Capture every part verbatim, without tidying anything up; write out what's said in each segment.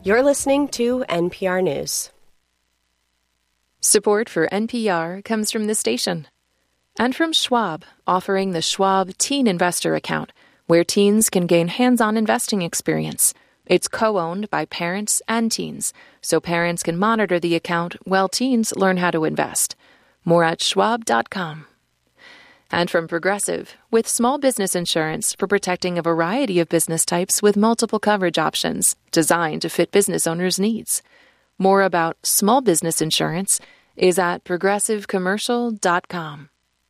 You're listening to N P R News. Support for N P R comes from the station and from Schwab, offering the Schwab Teen Investor Account, where teens can gain hands-on investing experience. It's co-owned by parents and teens, so parents can monitor the account while teens learn how to invest. More at schwab dot com. And from Progressive, with small business insurance for protecting a variety of business types with multiple coverage options designed to fit business owners' needs. More about small business insurance is at progressive commercial dot com.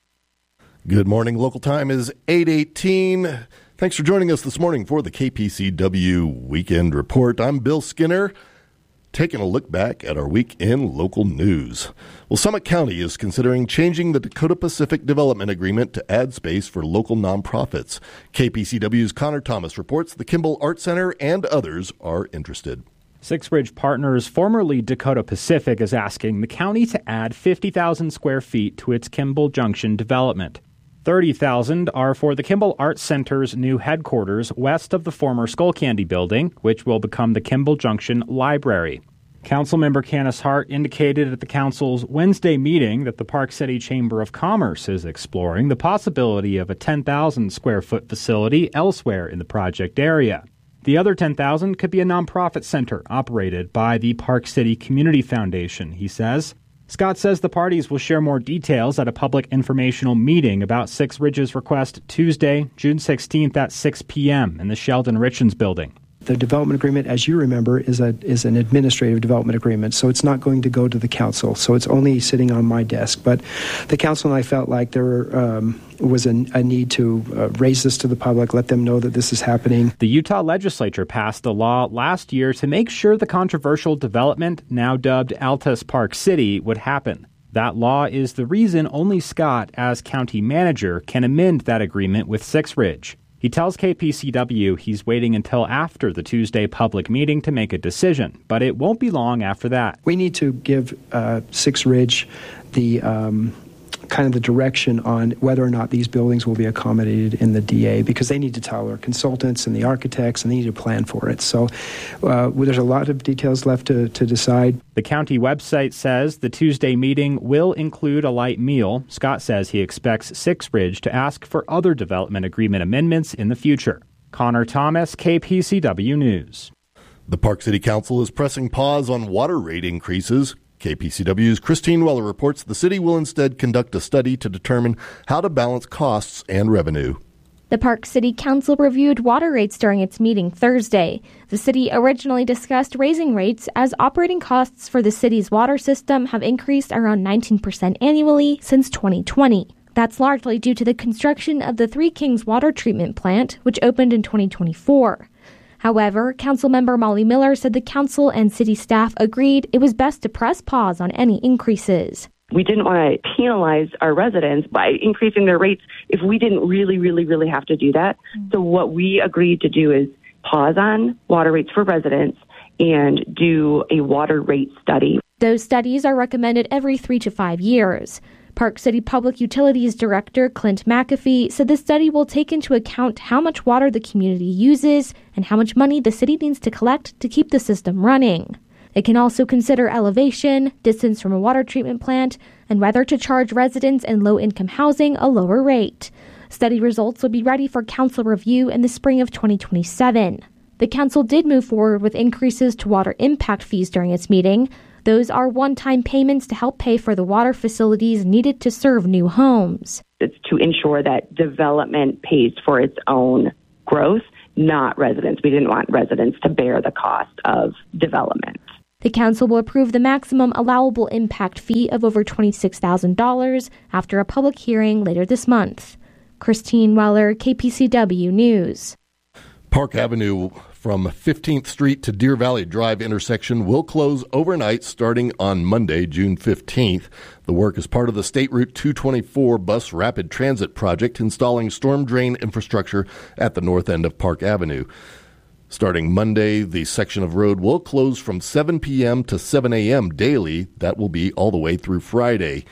Good morning. Local time is eight eighteen. Thanks for joining us this morning for the K P C W Weekend Report. I'm Bill Skinner, taking a look back at our week in local news. Well, Summit County is considering changing the Dakota Pacific Development Agreement to add space for local nonprofits. K P C W's Connor Thomas reports the Kimball Art Center and others are interested. Six Ridge Partners, formerly Dakota Pacific, is asking the county to add fifty thousand square feet to its Kimball Junction development. thirty thousand are for the Kimball Art Center's new headquarters west of the former Skullcandy building, which will become the Kimball Junction Library. Councilmember Candace Hart indicated at the council's Wednesday meeting that the Park City Chamber of Commerce is exploring the possibility of a ten thousand square foot facility elsewhere in the project area. The other ten thousand could be a nonprofit center operated by the Park City Community Foundation, he says. Scott says the parties will share more details at a public informational meeting about Six Ridge's request Tuesday, June sixteenth at six p.m. in the Sheldon Richens building. The development agreement, as you remember, is a is an administrative development agreement, so it's not going to go to the council. So it's only sitting on my desk. But the council and I felt like there um, was a, a need to uh, raise this to the public, let them know that this is happening. The Utah legislature passed a law last year to make sure the controversial development, now dubbed Altus Park City, would happen. That law is the reason only Scott, as county manager, can amend that agreement with Six Ridge. He tells K P C W he's waiting until after the Tuesday public meeting to make a decision, but it won't be long after that. We need to give uh, Six Ridge the um, kind of the direction on whether or not these buildings will be accommodated in the D A, because they need to tell our consultants and the architects, and they need to plan for it. So uh, there's a lot of details left to, to decide. The county website says the Tuesday meeting will include a light meal. Scott says he expects Six Ridge to ask for other development agreement amendments in the future. Connor Thomas, K P C W News. The Park City Council is pressing pause on water rate increases. K P C W's Christine Weller reports the city will instead conduct a study to determine how to balance costs and revenue. The Park City Council reviewed water rates during its meeting Thursday. The city originally discussed raising rates as operating costs for the city's water system have increased around nineteen percent annually since twenty twenty. That's largely due to the construction of the Three Kings water treatment plant, which opened in twenty twenty-four. However, Councilmember Molly Miller said the council and city staff agreed it was best to press pause on any increases. We didn't want to penalize our residents by increasing their rates if we didn't really, really, really have to do that. Mm-hmm. So what we agreed to do is pause on water rates for residents and do a water rate study. Those studies are recommended every three to five years. Park City Public Utilities Director Clint McAfee said the study will take into account how much water the community uses and how much money the city needs to collect to keep the system running. It can also consider elevation, distance from a water treatment plant, and whether to charge residents in low-income housing a lower rate. Study results will be ready for council review in the spring of twenty twenty-seven. The council did move forward with increases to water impact fees during its meeting. Those are one-time payments to help pay for the water facilities needed to serve new homes. It's to ensure that development pays for its own growth, not residents. We didn't want residents to bear the cost of development. The council will approve the maximum allowable impact fee of over twenty-six thousand dollars after a public hearing later this month. Christine Weller, K P C W News. Park Avenue from fifteenth Street to Deer Valley Drive intersection will close overnight starting on Monday, June fifteenth. The work is part of the State Route two twenty-four bus rapid transit project installing storm drain infrastructure at the north end of Park Avenue. Starting Monday, the section of road will close from seven p.m. to seven a.m. daily. That will be all the way through Friday.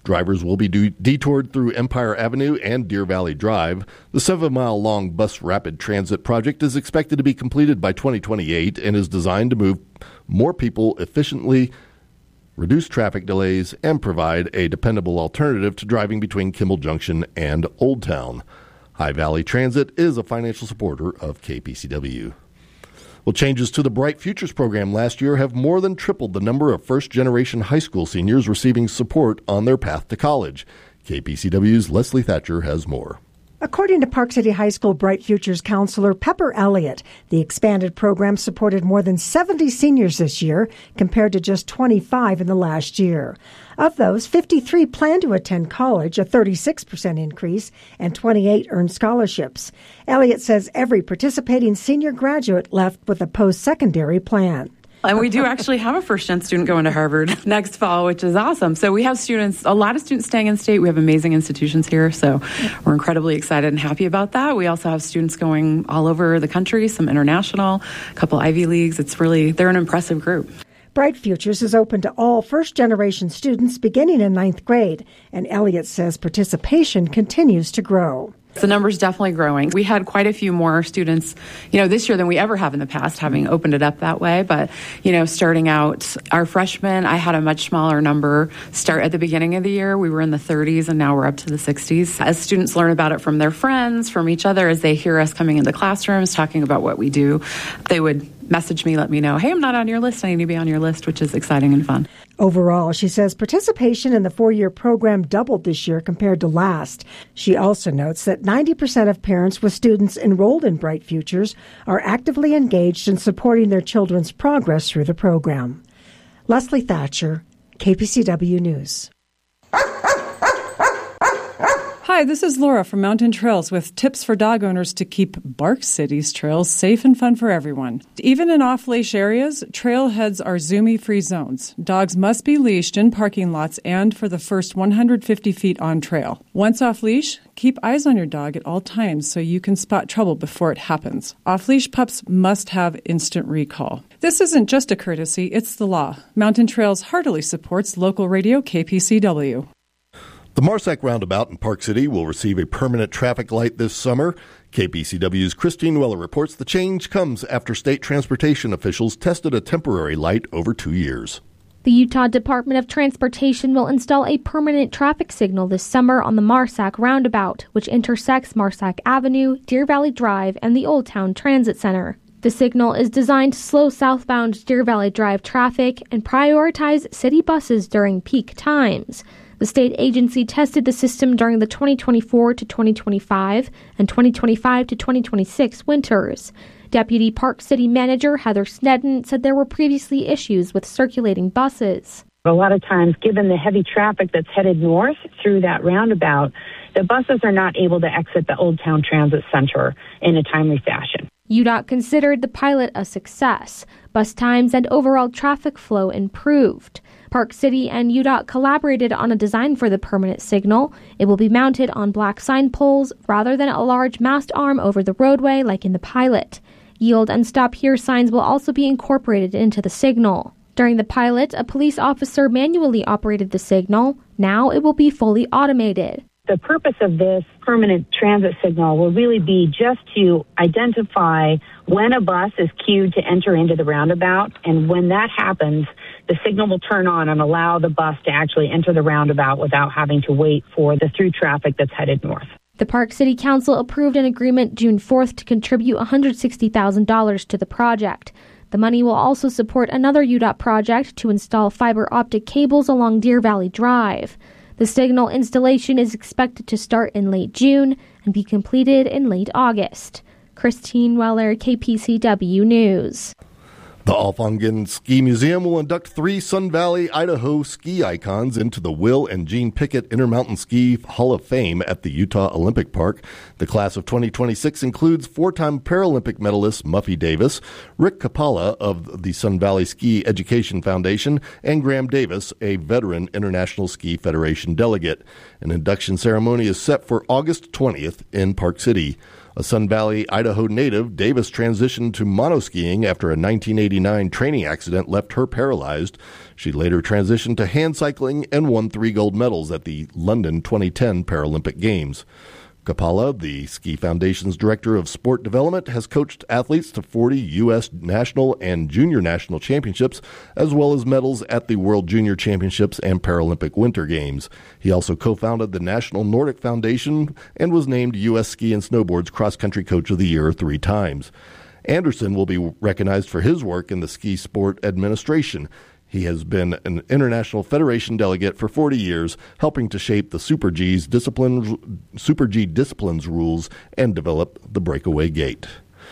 Drivers will be de- detoured through Empire Avenue and Deer Valley Drive. The seven-mile-long bus rapid transit project is expected to be completed by twenty twenty-eight and is designed to move more people efficiently, reduce traffic delays, and provide a dependable alternative to driving between Kimball Junction and Old Town. High Valley Transit is a financial supporter of K P C W. Well, changes to the Bright Futures program last year have more than tripled the number of first-generation high school seniors receiving support on their path to college. K P C W's Leslie Thatcher has more. According to Park City High School Bright Futures counselor Pepper Elliott, the expanded program supported more than seventy seniors this year, compared to just twenty-five in the last year. Of those, fifty-three plan to attend college, a thirty-six percent increase, and twenty-eight earned scholarships. Elliott says every participating senior graduate left with a post-secondary plan. And we do actually have a first-gen student going to Harvard next fall, which is awesome. So we have students, a lot of students staying in state. We have amazing institutions here, so we're incredibly excited and happy about that. We also have students going all over the country, some international, a couple Ivy Leagues. It's really, they're an impressive group. Bright Futures is open to all first-generation students beginning in ninth grade, and Elliott says participation continues to grow. The number's definitely growing. We had quite a few more students, you know, this year than we ever have in the past, having opened it up that way. But, you know, starting out, our freshmen, I had a much smaller number start at the beginning of the year. We were in the thirties, and now we're up to the sixties. As students learn about it from their friends, from each other, as they hear us coming into classrooms, talking about what we do, they would message me, let me know, hey, I'm not on your list. I need to be on your list, which is exciting and fun. Overall, she says participation in the four-year program doubled this year compared to last. She also notes that ninety percent of parents with students enrolled in Bright Futures are actively engaged in supporting their children's progress through the program. Leslie Thatcher, K P C W News. Hi, this is Laura from Mountain Trails with tips for dog owners to keep Bark City's trails safe and fun for everyone. Even in off-leash areas, trailheads are Zumi-free zones. Dogs must be leashed in parking lots and for the first one hundred fifty feet on trail. Once off-leash, keep eyes on your dog at all times so you can spot trouble before it happens. Off-leash pups must have instant recall. This isn't just a courtesy, it's the law. Mountain Trails heartily supports local radio K P C W. The Marsac Roundabout in Park City will receive a permanent traffic light this summer. K P C W's Christine Weller reports the change comes after state transportation officials tested a temporary light over two years. The Utah Department of Transportation will install a permanent traffic signal this summer on the Marsac Roundabout, which intersects Marsac Avenue, Deer Valley Drive, and the Old Town Transit Center. The signal is designed to slow southbound Deer Valley Drive traffic and prioritize city buses during peak times. The state agency tested the system during the twenty twenty-four to twenty twenty-five and twenty twenty-five to twenty twenty-six winters. Deputy Park City Manager Heather Snedden said there were previously issues with circulating buses. A lot of times, given the heavy traffic that's headed north through that roundabout, the buses are not able to exit the Old Town Transit Center in a timely fashion. U D O T considered the pilot a success. Bus times and overall traffic flow improved. Park City and U D O T collaborated on a design for the permanent signal. It will be mounted on black sign poles rather than a large mast arm over the roadway like in the pilot. Yield and stop here signs will also be incorporated into the signal. During the pilot, a police officer manually operated the signal. Now it will be fully automated. The purpose of this permanent transit signal will really be just to identify when a bus is queued to enter into the roundabout, and when that happens, the signal will turn on and allow the bus to actually enter the roundabout without having to wait for the through traffic that's headed north. The Park City Council approved an agreement June fourth to contribute one hundred sixty thousand dollars to the project. The money will also support another U D O T project to install fiber optic cables along Deer Valley Drive. The signal installation is expected to start in late June and be completed in late August. Christine Weller, K P C W News. The Alphongen Ski Museum will induct three Sun Valley, Idaho ski icons into the Will and Gene Pickett Intermountain Ski Hall of Fame at the Utah Olympic Park. The class of twenty twenty-six includes four-time Paralympic medalist Muffy Davis, Rick Kapala of the Sun Valley Ski Education Foundation, and Graham Davis, a veteran International Ski Federation delegate. An induction ceremony is set for August twentieth in Park City. A Sun Valley, Idaho native, Davis transitioned to monoskiing after a nineteen eighty-nine training accident left her paralyzed. She later transitioned to hand cycling and won three gold medals at the London twenty ten Paralympic Games. Kapala, the Ski Foundation's Director of Sport Development, has coached athletes to forty U S national and junior national championships, as well as medals at the World Junior Championships and Paralympic Winter Games. He also co-founded the National Nordic Foundation and was named U S Ski and Snowboard's Cross Country Coach of the Year three times. Anderson will be recognized for his work in the ski sport administration. He has been an International Federation delegate for forty years, helping to shape the Super G's disciplines, Super G disciplines rules and develop the breakaway gate.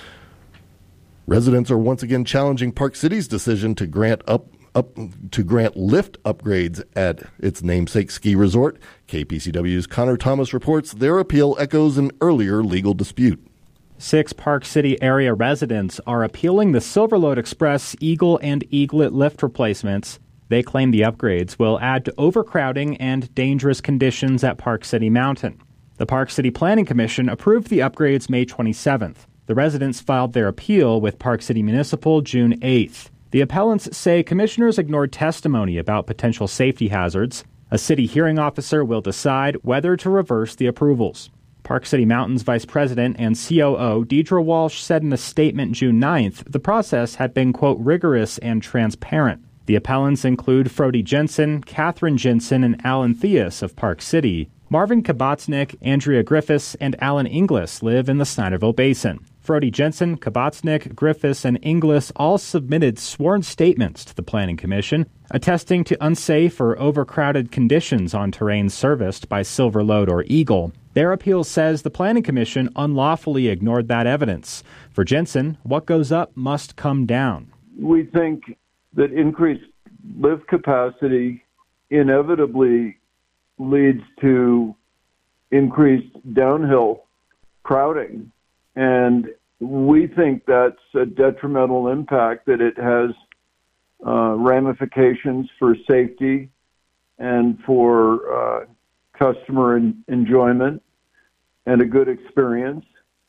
Residents are once again challenging Park City's decision to grant up, up to grant lift upgrades at its namesake ski resort. K P C W's Connor Thomas reports their appeal echoes an earlier legal dispute. Six Park City area residents are appealing the Silverlode Express Eagle and Eaglet lift replacements. They claim the upgrades will add to overcrowding and dangerous conditions at Park City Mountain. The Park City Planning Commission approved the upgrades May twenty-seventh. The residents filed their appeal with Park City Municipal June eighth. The appellants say commissioners ignored testimony about potential safety hazards. A city hearing officer will decide whether to reverse the approvals. Park City Mountain's Vice President and C O O Deidre Walsh said in a statement June ninth the process had been, quote, rigorous and transparent. The appellants include Frody Jensen, Catherine Jensen, and Alan Theus of Park City. Marvin Kabatsnik, Andrea Griffiths, and Alan Inglis live in the Snyderville Basin. Frody Jensen, Kabatsnik, Griffiths, and Inglis all submitted sworn statements to the Planning Commission, attesting to unsafe or overcrowded conditions on terrain serviced by Silverlode or Eagle. Their appeal says the Planning Commission unlawfully ignored that evidence. For Jensen, what goes up must come down. We think that increased lift capacity inevitably leads to increased downhill crowding. And we think that's a detrimental impact, that it has uh, ramifications for safety and for uh, customer en- enjoyment and a good experience.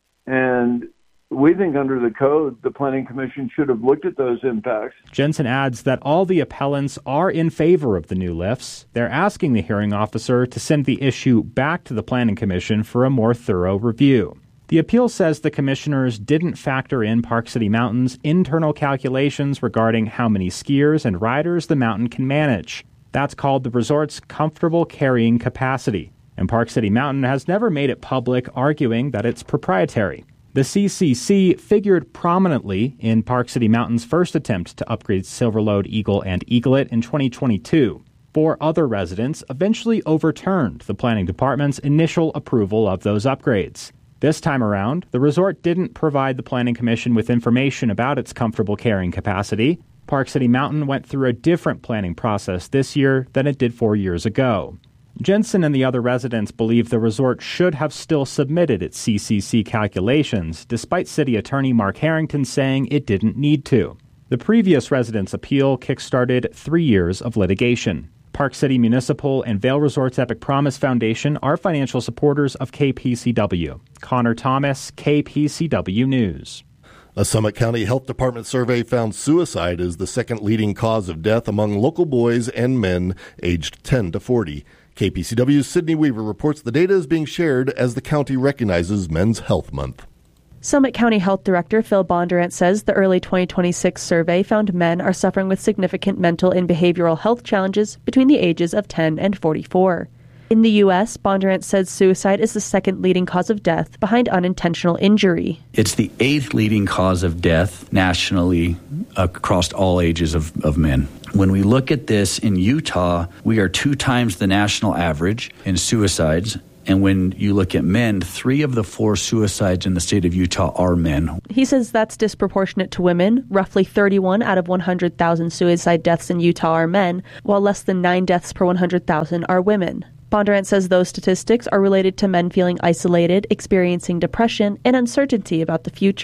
And we think under the code, the Planning Commission should have looked at those impacts. Jensen adds that all the appellants are in favor of the new lifts. They're asking the hearing officer to send the issue back to the Planning Commission for a more thorough review. The appeal says the commissioners didn't factor in Park City Mountain's internal calculations regarding how many skiers and riders the mountain can manage. That's called the resort's comfortable carrying capacity. And Park City Mountain has never made it public, arguing that it's proprietary. The C C C figured prominently in Park City Mountain's first attempt to upgrade Silverlode, Eagle, and Eaglet in twenty twenty-two. Four other residents eventually overturned the planning department's initial approval of those upgrades. This time around, the resort didn't provide the Planning Commission with information about its comfortable carrying capacity. Park City Mountain went through a different planning process this year than it did four years ago. Jensen and the other residents believe the resort should have still submitted its C C C calculations, despite City Attorney Mark Harrington saying it didn't need to. The previous residents' appeal kickstarted three years of litigation. Park City Municipal and Vail Resorts Epic Promise Foundation are financial supporters of K P C W. Connor Thomas, K P C W News. A Summit County Health Department survey found suicide is the second leading cause of death among local boys and men aged ten to forty. K P C W's Sydney Weaver reports the data is being shared as the county recognizes Men's Health Month. Summit County Health Director Phil Bondurant says the early twenty twenty-six survey found men are suffering with significant mental and behavioral health challenges between the ages of ten and forty-four. In the U S, Bondurant says suicide is the second leading cause of death behind unintentional injury. It's the eighth leading cause of death nationally across all ages of, of men. When we look at this in Utah, we are two times the national average in suicides. And when you look at men, three of the four suicides in the state of Utah are men. He says that's disproportionate to women. Roughly thirty-one out of one hundred thousand suicide deaths in Utah are men, while less than nine deaths per one hundred thousand are women. Bondurant says those statistics are related to men feeling isolated, experiencing depression, and uncertainty about the future.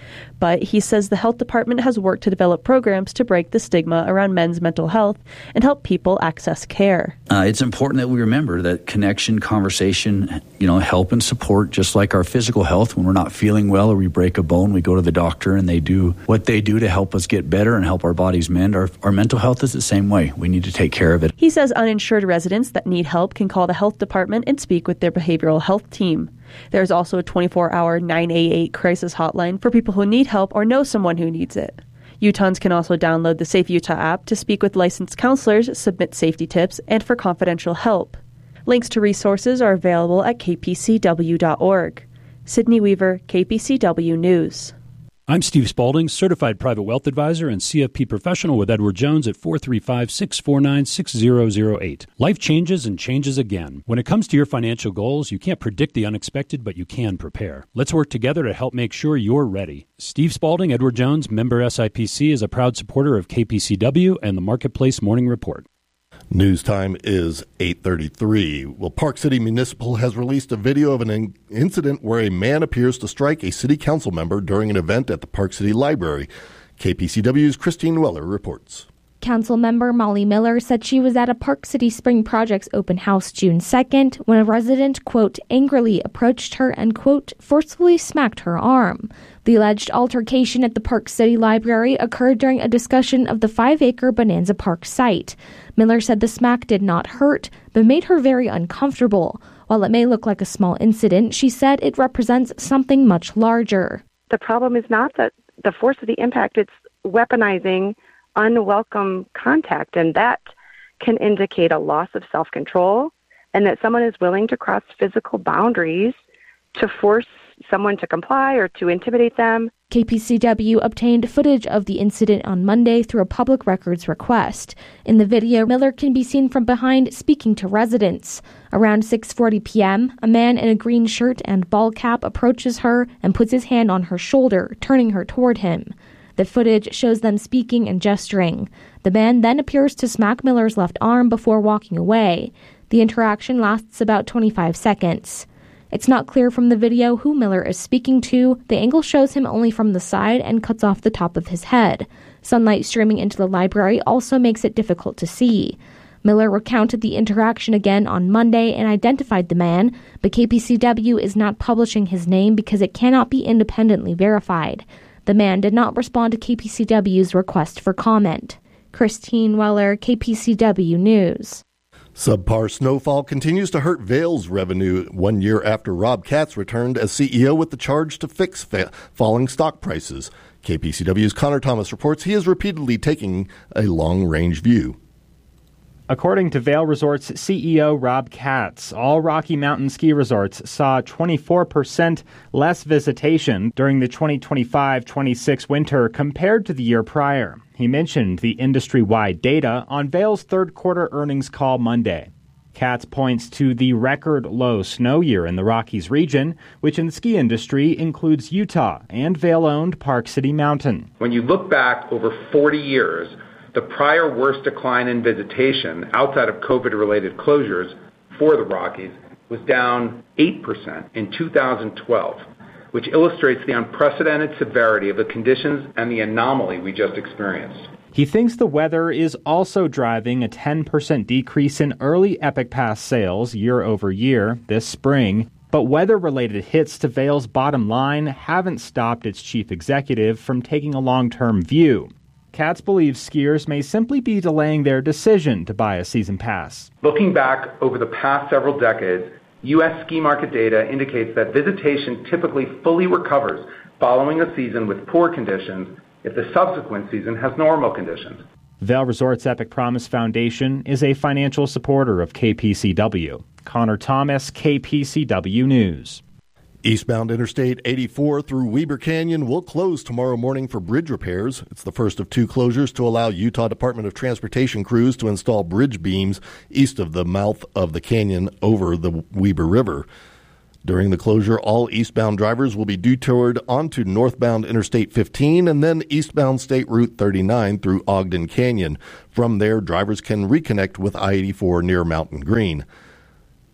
But he says the health department has worked to develop programs to break the stigma around men's mental health and help people access care. Uh, it's important that we remember that connection, conversation, you know, help and support, just like our physical health. When we're not feeling well or we break a bone, we go to the doctor and they do what they do to help us get better and help our bodies mend. Our, our mental health is the same way. We need to take care of it. He says uninsured residents that need help can call the health department and speak with their behavioral health team. There's also a twenty-four hour nine eight eight crisis hotline for people who need help or know someone who needs it. Utahns can also download the Safe Utah app to speak with licensed counselors, submit safety tips, and for confidential help. Links to resources are available at k p c w dot org. Sydney Weaver, K P C W News. I'm Steve Spaulding, Certified Private Wealth Advisor and C F P Professional with Edward Jones at four three five, six four nine, six zero zero eight. Life changes and changes again. When it comes to your financial goals, you can't predict the unexpected, but you can prepare. Let's work together to help make sure you're ready. Steve Spaulding, Edward Jones, member S I P C, is a proud supporter of K P C W and the Marketplace Morning Report. News time is eight thirty-three. Well, Park City Municipal has released a video of an in- incident where a man appears to strike a city council member during an event at the Park City Library. K P C W's Christine Weller reports. Council member Molly Miller said she was at a Park City Spring Projects open house June second when a resident, quote, angrily approached her and, quote, forcefully smacked her arm. The alleged altercation at the Park City Library occurred during a discussion of the five-acre Bonanza Park site. Miller said the smack did not hurt, but made her very uncomfortable. While it may look like a small incident, she said it represents something much larger. The problem is not that the force of the impact, it's weaponizing unwelcome contact, and that can indicate a loss of self-control and that someone is willing to cross physical boundaries to force someone to comply or to intimidate them. K P C W obtained footage of the incident on Monday through a public records request. In the video, Miller can be seen from behind speaking to residents. Around six forty p.m., a man in a green shirt and ball cap approaches her and puts his hand on her shoulder, turning her toward him. The footage shows them speaking and gesturing. The man then appears to smack Miller's left arm before walking away. The interaction lasts about twenty-five seconds. It's not clear from the video who Miller is speaking to. The angle shows him only from the side and cuts off the top of his head. Sunlight streaming into the library also makes it difficult to see. Miller recounted the interaction again on Monday and identified the man, but K P C W is not publishing his name because it cannot be independently verified. The man did not respond to K P C W's request for comment. Christine Weller, K P C W News. Subpar snowfall continues to hurt Vail's revenue one year after Rob Katz returned as C E O with the charge to fix fa- falling stock prices. K P C W's Connor Thomas reports he is repeatedly taking a long-range view. According to Vail Resorts C E O Rob Katz, all Rocky Mountain ski resorts saw twenty-four percent less visitation during the twenty twenty-five twenty-six winter compared to the year prior. He mentioned the industry-wide data on Vail's third quarter earnings call Monday. Katz points to the record low snow year in the Rockies region, which in the ski industry includes Utah and Vail-owned Park City Mountain. When you look back over forty years, the prior worst decline in visitation outside of COVID-related closures for the Rockies was down eight percent in two thousand twelve, which illustrates the unprecedented severity of the conditions and the anomaly we just experienced. He thinks the weather is also driving a ten percent decrease in early Epic Pass sales year over year this spring, but weather-related hits to Vail's bottom line haven't stopped its chief executive from taking a long-term view. Katz believes skiers may simply be delaying their decision to buy a season pass. Looking back over the past several decades, U S ski market data indicates that visitation typically fully recovers following a season with poor conditions if the subsequent season has normal conditions. Vail Resorts Epic Promise Foundation is a financial supporter of K P C W. Connor Thomas, K P C W News. Eastbound Interstate eighty-four through Weber Canyon will close tomorrow morning for bridge repairs. It's the first of two closures to allow Utah Department of Transportation crews to install bridge beams east of the mouth of the canyon over the Weber River. During the closure, all eastbound drivers will be detoured onto northbound Interstate fifteen and then eastbound State Route thirty-nine through Ogden Canyon. From there, drivers can reconnect with I eighty-four near Mountain Green.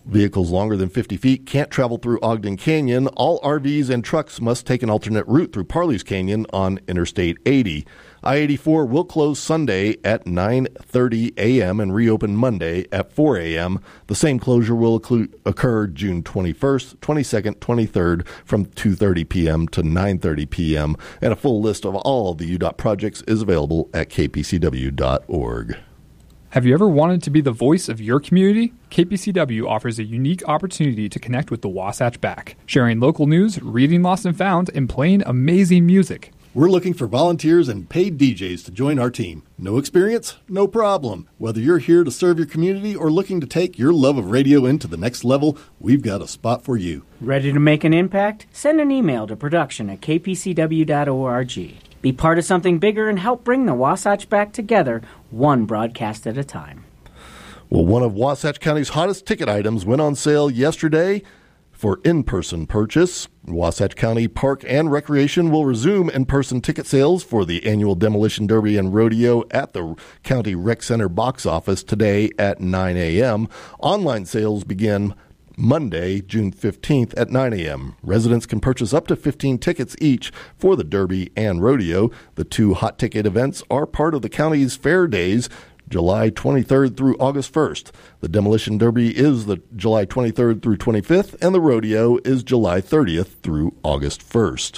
Vehicles longer than fifty feet can't travel through Ogden Canyon. All R Vs and trucks must take an alternate route through Parley's Canyon on Interstate eighty. I eighty-four will close Sunday at nine thirty a.m. and reopen Monday at four a.m. The same closure will occur June twenty-first, twenty-second, twenty-third from two thirty p.m. to nine thirty p.m. And a full list of all of the U D O T projects is available at k p c w dot org. Have you ever wanted to be the voice of your community? K P C W offers a unique opportunity to connect with the Wasatch Back, sharing local news, reading Lost and Found, and playing amazing music. We're looking for volunteers and paid D Js to join our team. No experience? No problem. Whether you're here to serve your community or looking to take your love of radio into the next level, we've got a spot for you. Ready to make an impact? Send an email to production at k p c w dot org. Be part of something bigger and help bring the Wasatch back together, one broadcast at a time. Well, one of Wasatch County's hottest ticket items went on sale yesterday. For in-person purchase, Wasatch County Park and Recreation will resume in-person ticket sales for the annual Demolition Derby and Rodeo at the County Rec Center box office today at nine a.m. Online sales begin Monday, June fifteenth at nine a.m. Residents can purchase up to fifteen tickets each for the Derby and Rodeo. The two hot ticket events are part of the county's fair days, July twenty-third through August first. The Demolition Derby is the July twenty-third through twenty-fifth, and the Rodeo is July thirtieth through August first.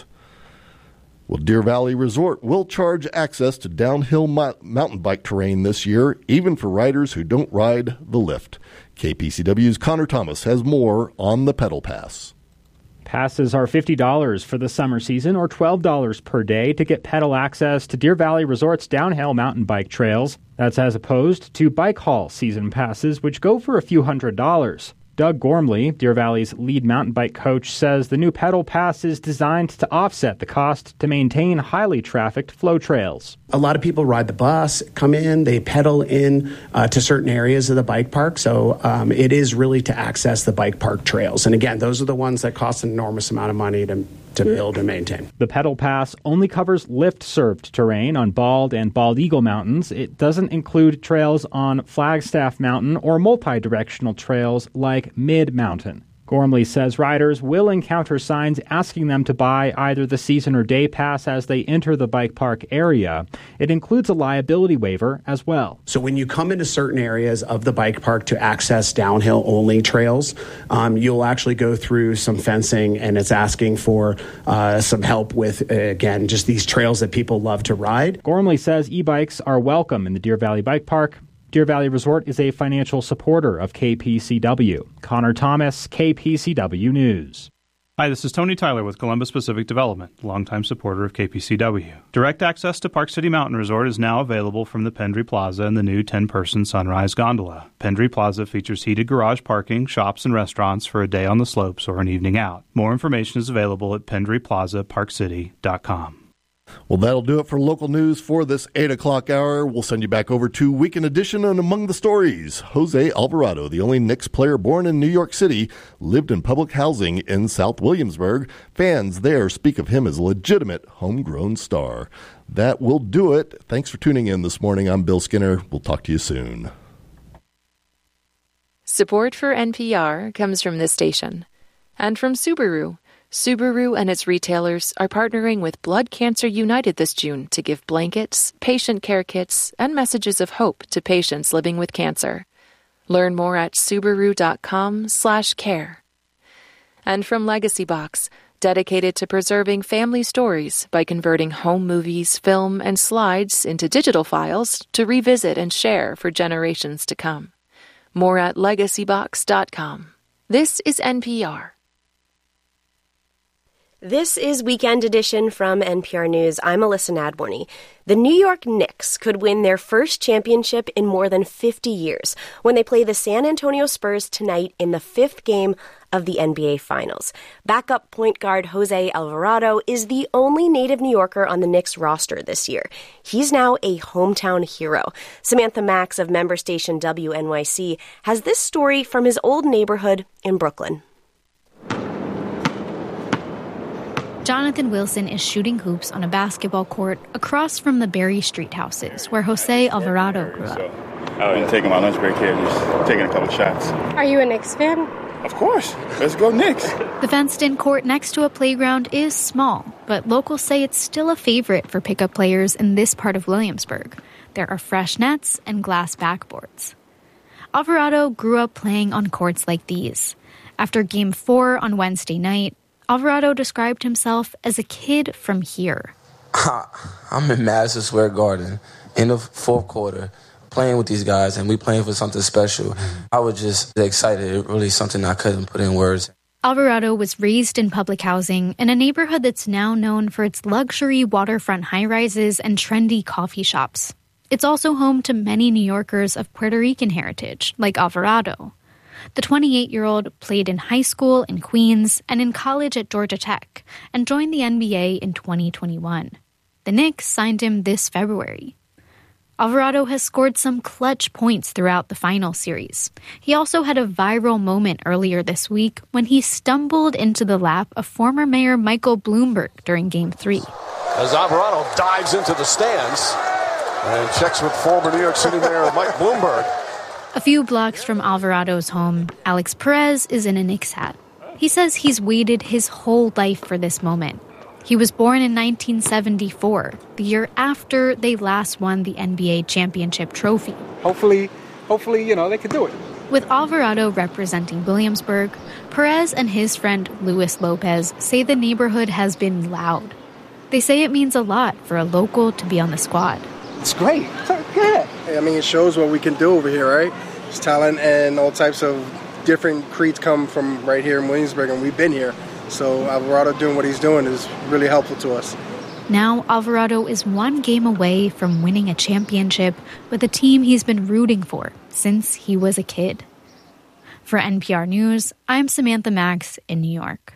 Well, Deer Valley Resort will charge access to downhill mo- mountain bike terrain this year, even for riders who don't ride the lift. K P C W's Connor Thomas has more on the Pedal Pass. Passes are fifty dollars for the summer season or twelve dollars per day to get pedal access to Deer Valley Resort's downhill mountain bike trails. That's as opposed to bike haul season passes, which go for a few hundred dollars. Doug Gormley, Deer Valley's lead mountain bike coach, says the new pedal pass is designed to offset the cost to maintain highly trafficked flow trails. A lot of people ride the bus, come in, they pedal in uh, to certain areas of the bike park. So um, it is really to access the bike park trails. And again, those are the ones that cost an enormous amount of money to to build and maintain. The pedal pass only covers lift-served terrain on Bald and Bald Eagle Mountains. It doesn't include trails on Flagstaff Mountain or multi-directional trails like Mid Mountain. Gormley says riders will encounter signs asking them to buy either the season or day pass as they enter the bike park area. It includes a liability waiver as well. So when you come into certain areas of the bike park to access downhill only trails, um, you'll actually go through some fencing, and it's asking for uh, some help with, uh, again, just these trails that people love to ride. Gormley says e-bikes are welcome in the Deer Valley Bike Park. Deer Valley Resort is a financial supporter of K P C W. Connor Thomas, K P C W News. Hi, this is Tony Tyler with Columbus Pacific Development, longtime supporter of K P C W. Direct access to Park City Mountain Resort is now available from the Pendry Plaza and the new ten-person Sunrise Gondola. Pendry Plaza features heated garage parking, shops, and restaurants for a day on the slopes or an evening out. More information is available at pendry plaza park city dot com. Well, that'll do it for local news for this eight o'clock hour. We'll send you back over to Weekend Edition, and among the stories, Jose Alvarado, the only Knicks player born in New York City, lived in public housing in South Williamsburg. Fans there speak of him as a legitimate homegrown star. That will do it. Thanks for tuning in this morning. I'm Bill Skinner. We'll talk to you soon. Support for N P R comes from this station and from Subaru. Subaru and its retailers are partnering with Blood Cancer United this June to give blankets, patient care kits, and messages of hope to patients living with cancer. Learn more at subaru.com slash care. And from Legacy Box, dedicated to preserving family stories by converting home movies, film, and slides into digital files to revisit and share for generations to come. More at legacy box dot com. This is N P R. This is Weekend Edition from N P R News. I'm Alyssa Nadworny. The New York Knicks could win their first championship in more than fifty years when they play the San Antonio Spurs tonight in the fifth game of the N B A Finals. Backup point guard Jose Alvarado is the only native New Yorker on the Knicks roster this year. He's now a hometown hero. Samantha Max of member station W N Y C has this story from his old neighborhood in Brooklyn. Jonathan Wilson is shooting hoops on a basketball court across from the Berry Street houses where Jose Alvarado grew up. I've been taking my lunch break here, just taking a couple shots. Are you a Knicks fan? Of course. Let's go Knicks. The fenced-in court next to a playground is small, but locals say it's still a favorite for pickup players in this part of Williamsburg. There are fresh nets and glass backboards. Alvarado grew up playing on courts like these. After Game four on Wednesday night, Alvarado described himself as a kid from here. I'm in Madison Square Garden in the fourth quarter playing with these guys, and we playing for something special. I was just excited. It really something I couldn't put in words. Alvarado was raised in public housing in a neighborhood that's now known for its luxury waterfront high-rises and trendy coffee shops. It's also home to many New Yorkers of Puerto Rican heritage, like Alvarado. The twenty-eight-year-old played in high school in Queens and in college at Georgia Tech and joined the N B A in twenty twenty-one. The Knicks signed him this February. Alvarado has scored some clutch points throughout the final series. He also had a viral moment earlier this week when he stumbled into the lap of former Mayor Michael Bloomberg during Game three. As Alvarado dives into the stands and checks with former New York City Mayor Mike Bloomberg. A few blocks from Alvarado's home, Alex Perez is in a Knicks hat. He says he's waited his whole life for this moment. He was born in nineteen seventy-four, the year after they last won the N B A championship trophy. Hopefully, hopefully, you know, they could do it. With Alvarado representing Williamsburg, Perez and his friend Luis Lopez say the neighborhood has been loud. They say it means a lot for a local to be on the squad. It's great. Yeah. I mean, it shows what we can do over here, right? It's talent and all types of different creeds come from right here in Williamsburg, and we've been here. So Alvarado doing what he's doing is really helpful to us. Now Alvarado is one game away from winning a championship with a team he's been rooting for since he was a kid. For N P R News, I'm Samantha Max in New York.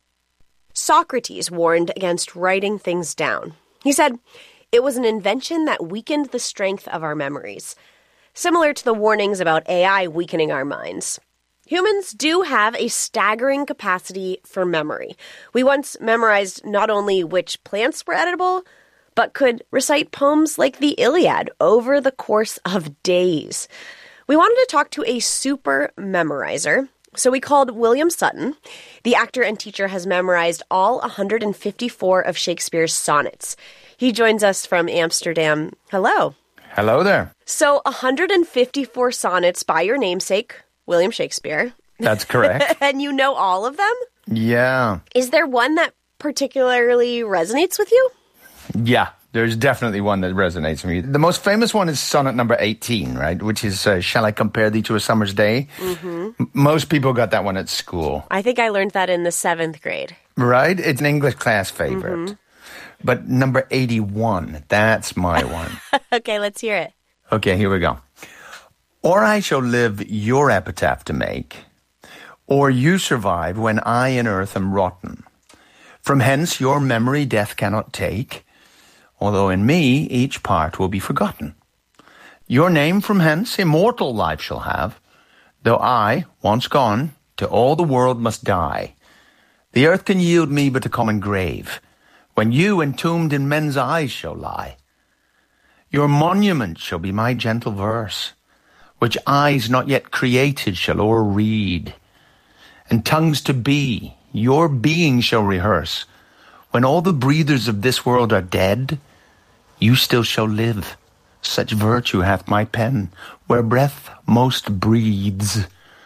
Socrates warned against writing things down. He said, "It was an invention that weakened the strength of our memories," similar to the warnings about A I weakening our minds. Humans do have a staggering capacity for memory. We once memorized not only which plants were edible, but could recite poems like the Iliad over the course of days. We wanted to talk to a super memorizer, so we called William Sutton. The actor and teacher has memorized all one hundred fifty-four of Shakespeare's sonnets. He joins us from Amsterdam. Hello. Hello there. So one hundred fifty-four sonnets by your namesake, William Shakespeare. That's correct. And you know all of them? Yeah. Is there one that particularly resonates with you? Yeah, there's definitely one that resonates with me. The most famous one is sonnet number eighteen, right? Which is, uh, shall I compare thee to a summer's day? Mm-hmm. M- most people got that one at school. I think I learned that in the seventh grade. Right? It's an English class favorite. Mm-hmm. But number eighty-one, that's my one. Okay, let's hear it. Okay, here we go. Or I shall live your epitaph to make, or you survive when I in earth am rotten. From hence your memory death cannot take, although in me each part will be forgotten. Your name from hence immortal life shall have, though I, once gone, to all the world must die. The earth can yield me but a common grave, when you entombed in men's eyes shall lie. Your monument shall be my gentle verse, which eyes not yet created shall o'erread, and tongues to be, your being shall rehearse. When all the breathers of this world are dead, you still shall live. Such virtue hath my pen, where breath most breathes,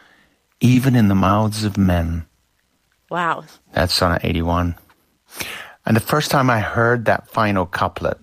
even in the mouths of men. Wow. That's sonnet eighty-one. And the first time I heard that final couplet,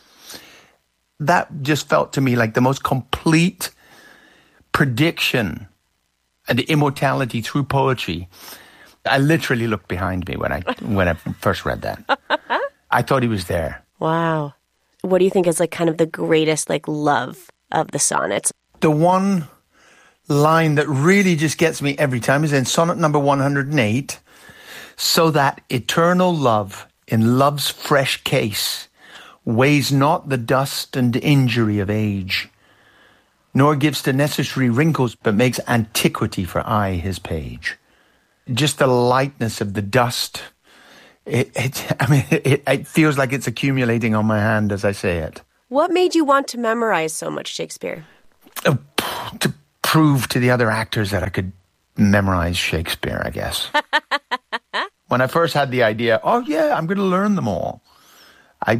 that just felt to me like the most complete prediction and the immortality through poetry. I literally looked behind me when I when I first read that. I thought he was there. Wow. What do you think is like kind of the greatest like love of the sonnets? The one line that really just gets me every time is in sonnet number one hundred eight. So that eternal love in love's fresh case weighs not the dust and injury of age, nor gives the necessary wrinkles, but makes antiquity for aye his page. Just the lightness of the dust It, it, I mean, it, it feels like it's accumulating on my hand as I say it. What made you want to memorize so much Shakespeare? Uh, to prove to the other actors that I could memorize Shakespeare, I guess. When I first had the idea, oh yeah, I'm going to learn them all, I,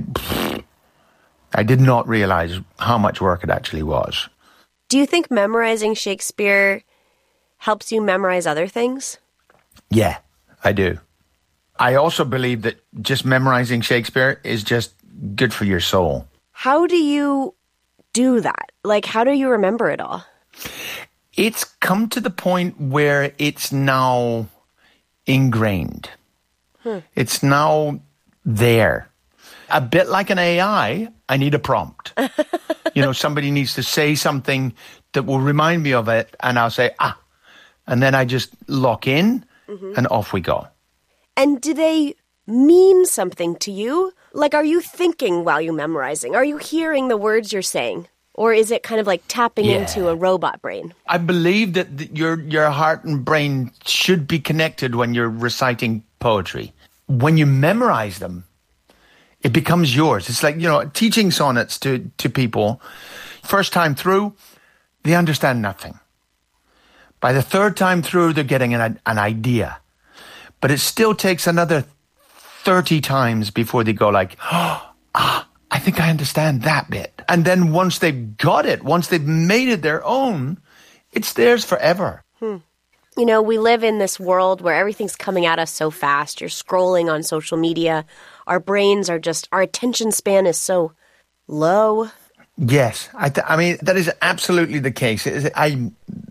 I did not realize how much work it actually was. Do you think memorizing Shakespeare helps you memorize other things? Yeah, I do. I also believe that just memorizing Shakespeare is just good for your soul. How do you do that? Like, how do you remember it all? It's come to the point where it's now ingrained. Hmm. It's now there. A bit like an A I, I need a prompt. You know, somebody needs to say something that will remind me of it, and I'll say, ah, and then I just lock in, mm-hmm. and off we go. And do they mean something to you? Like, are you thinking while you're memorizing? Are you hearing the words you're saying? Or is it kind of like tapping yeah. into a robot brain? I believe that th- your your heart and brain should be connected when you're reciting poetry. When you memorize them, it becomes yours. It's like, you know, teaching sonnets to, to people. First time through, they understand nothing. By the third time through, they're getting an, an idea. But it still takes another thirty times before they go like, oh, ah, I think I understand that bit. And then once they've got it, once they've made it their own, it's theirs forever. Hmm. You know, we live in this world where everything's coming at us so fast. You're scrolling on social media. Our brains are just, our attention span is so low. Yes. I, th- I mean, that is absolutely the case. I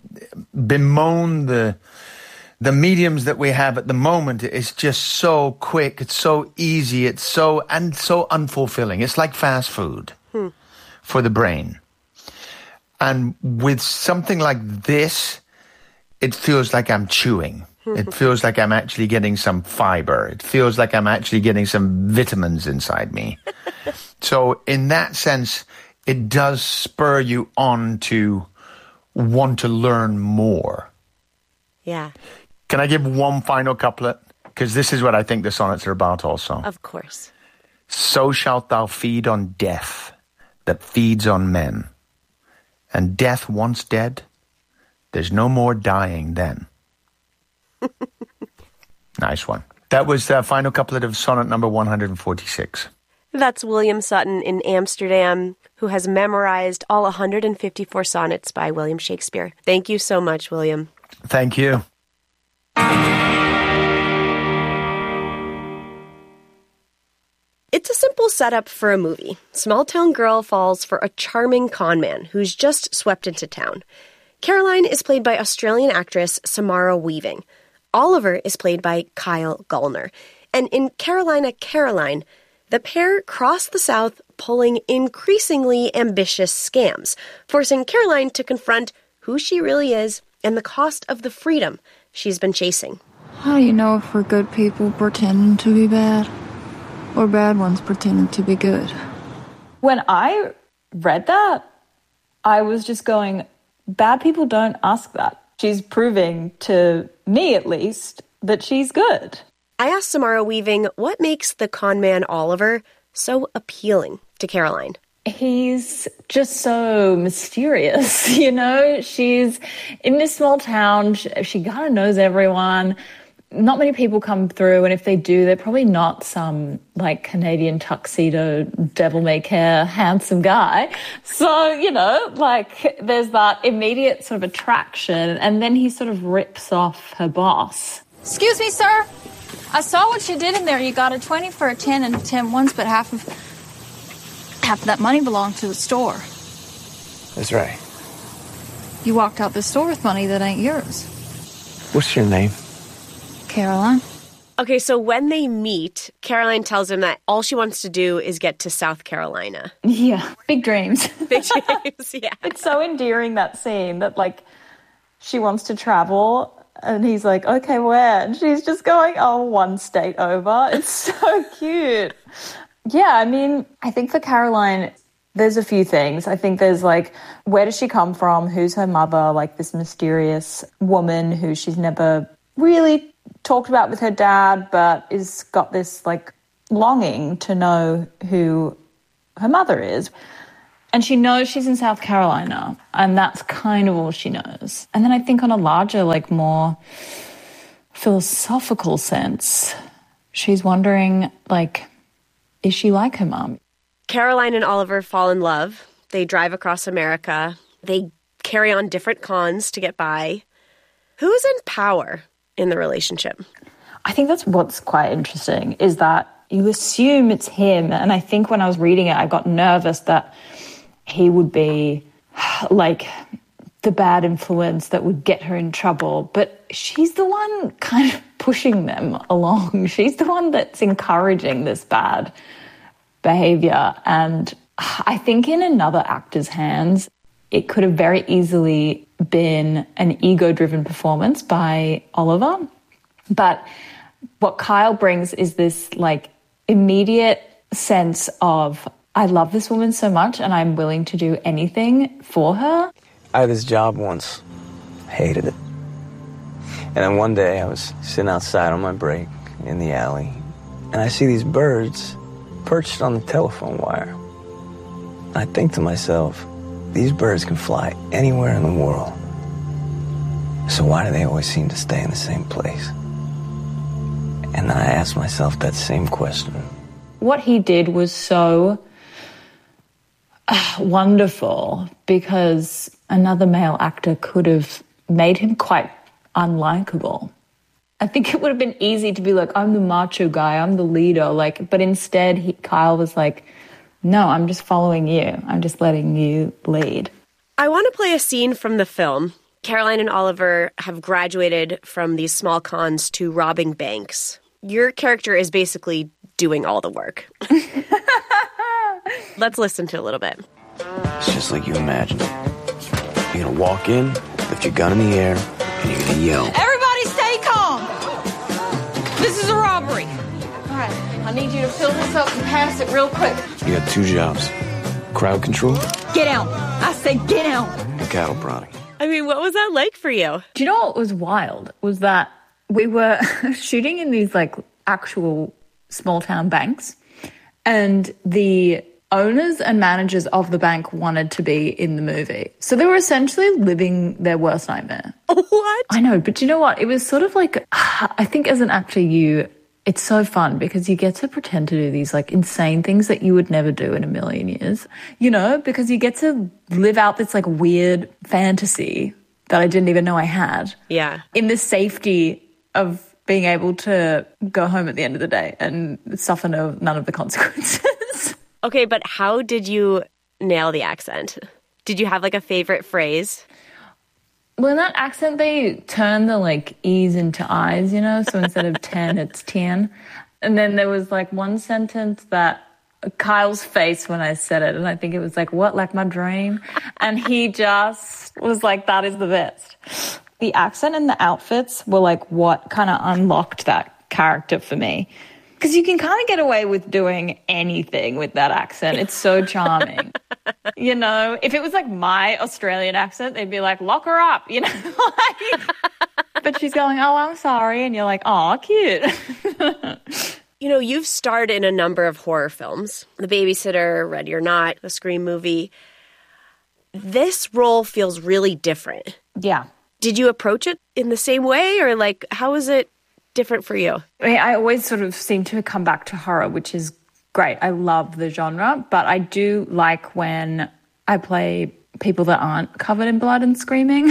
bemoan the... The mediums that we have at the moment is just so quick, it's so easy, it's so, and so unfulfilling. It's like fast food hmm. for the brain. And with something like this, it feels like I'm chewing. It feels like I'm actually getting some fiber. It feels like I'm actually getting some vitamins inside me. So in that sense, it does spur you on to want to learn more. Yeah. Can I give one final couplet? Because this is what I think the sonnets are about also. Of course. So shalt thou feed on death that feeds on men. And death once dead, there's no more dying then. Nice one. That was the final couplet of sonnet number one hundred forty-six. That's William Sutton in Amsterdam, who has memorized all one hundred fifty-four sonnets by William Shakespeare. Thank you so much, William. Thank you. It's a simple setup for a movie. Small-town girl falls for a charming con man who's just swept into town. Caroline is played by Australian actress Samara Weaving. Oliver is played by Kyle Gallner. And in Carolina, Caroline, the pair cross the South pulling increasingly ambitious scams, forcing Caroline to confront who she really is and the cost of the freedom she's been chasing. How do you know if we're good people pretending to be bad, or bad ones pretending to be good? When I read that, I was just going, bad people don't ask that. She's proving, to me at least, that she's good. I asked Samara Weaving what makes the con man Oliver so appealing to Caroline. He's just so mysterious, you know? She's in this small town. She, she kind of knows everyone. Not many people come through, and if they do, they're probably not some, like, Canadian tuxedo, devil-may-care, handsome guy. So, you know, like, there's that immediate sort of attraction, and then he sort of rips off her boss. Excuse me, sir. I saw what you did in there. You got a twenty for a ten and a ten once, but half of... half of that money belonged to the store. That's right. You walked out the store with money that ain't yours. What's your name? Caroline. Okay, so when they meet, Caroline tells him that all she wants to do is get to South Carolina. Yeah, big dreams. Big dreams, yeah. It's so endearing, that scene, that, like, she wants to travel, and he's like, okay, where? And she's just going, oh, one state over. It's so cute. Yeah, I mean, I think for Caroline, there's a few things. I think there's, like, where does she come from? Who's her mother? Like, this mysterious woman who she's never really talked about with her dad, but is got this like longing to know who her mother is. And she knows she's in South Carolina, and that's kind of all she knows. And then I think on a larger, like more philosophical sense, she's wondering, like, is she like her mom? Caroline and Oliver fall in love. They drive across America. They carry on different cons to get by. Who's in power in the relationship? I think that's what's quite interesting, is that you assume it's him. And I think when I was reading it, I got nervous that he would be like the bad influence that would get her in trouble. But she's the one kind of pushing them along. She's the one that's encouraging this bad behavior. And I think in another actor's hands, it could have very easily been an ego-driven performance by Oliver. But what Kyle brings is this like immediate sense of, I love this woman so much and I'm willing to do anything for her. I had this job once. Hated it. And then one day I was sitting outside on my break in the alley, and I see these birds perched on the telephone wire. And I think to myself, these birds can fly anywhere in the world. So why do they always seem to stay in the same place? And then I ask myself that same question. What he did was so uh, wonderful, because another male actor could have made him quite unlikable. I think it would have been easy to be like, I'm the macho guy, I'm the leader, like, but instead he, Kyle was like, no, I'm just following you. I'm just letting you lead. I want to play a scene from the film. Caroline and Oliver have graduated from these small cons to robbing banks. Your character is basically doing all the work. Let's listen to a little bit. It's just like you imagined it. You're gonna walk in, lift your gun in the air, and you're gonna yell. Everybody stay calm. This is a robbery. All right, I need you to fill this up and pass it real quick. You got two jobs. Crowd control. Get out. I said get out. And cattle prodding. I mean, what was that like for you? Do you know what was wild? Was that we were shooting in these like actual small town banks, and the owners and managers of the bank wanted to be in the movie. So they were essentially living their worst nightmare. What? I know, but you know what? It was sort of like, I think as an actor, you, it's so fun because you get to pretend to do these like insane things that you would never do in a million years, you know, because you get to live out this like weird fantasy that I didn't even know I had. Yeah. In the safety of being able to go home at the end of the day and suffer no, none of the consequences. Okay, but how did you nail the accent? Did you have like a favorite phrase? Well, in that accent, they turn the like E's into I's, you know? So instead of ten, it's ten. And then there was like one sentence that Kyle's face when I said it, and I think it was like, what, like my dream? And he just was like, that is the best. The accent and the outfits were like what kind of unlocked that character for me. Because you can kind of get away with doing anything with that accent. It's so charming. You know, if it was like my Australian accent, they'd be like, lock her up, you know. like, but she's going, oh, I'm sorry. And you're like, oh, cute. You know, you've starred in a number of horror films. The Babysitter, Ready or Not, the Scream movie. This role feels really different. Yeah. Did you approach it in the same way, or like, how is it different for you? I mean, I always sort of seem to come back to horror, which is great. I love the genre, but I do like when I play people that aren't covered in blood and screaming.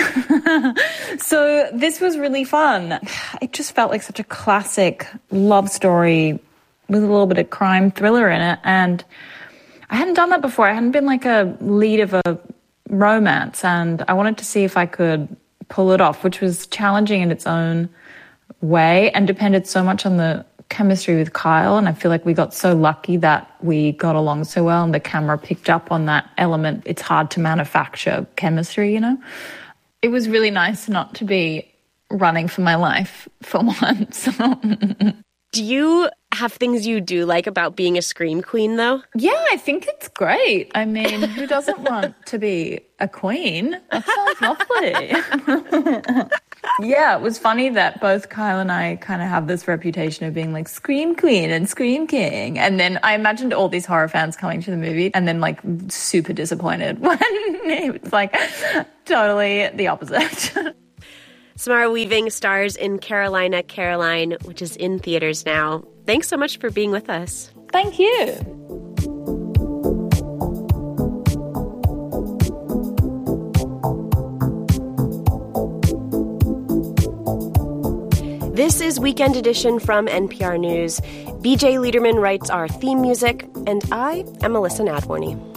So this was really fun. It just felt like such a classic love story with a little bit of crime thriller in it. And I hadn't done that before. I hadn't been like a lead of a romance, and I wanted to see if I could pull it off, which was challenging in its own way and depended so much on the chemistry with Kyle. And I feel like we got so lucky that we got along so well and the camera picked up on that element. It's hard to manufacture chemistry, you know. It was really nice not to be running for my life for once. Do you have things you do like about being a scream queen, though? Yeah, I think it's great. I mean, who doesn't want to be a queen? That sounds lovely. Yeah, it was funny that both Kyle and I kind of have this reputation of being like Scream Queen and Scream King. And then I imagined all these horror fans coming to the movie and then like super disappointed when it was like totally the opposite. Samara Weaving stars in Carolina, Caroline, which is in theaters now. Thanks so much for being with us. Thank you. This is Weekend Edition from N P R News. B J Liederman writes our theme music, and I am Melissa Nadworny.